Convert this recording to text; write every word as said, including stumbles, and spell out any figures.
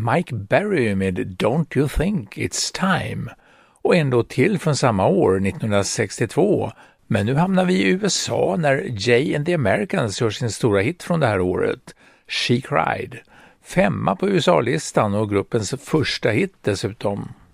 Mike Berry med Don't You Think It's Time och ändå till från samma år, nittonhundrasextiotvå. Men nu hamnar vi i U S A när Jay and the Americans gör sin stora hit från det här året, She Cried. Femma på U S A-listan och gruppens första hit dessutom.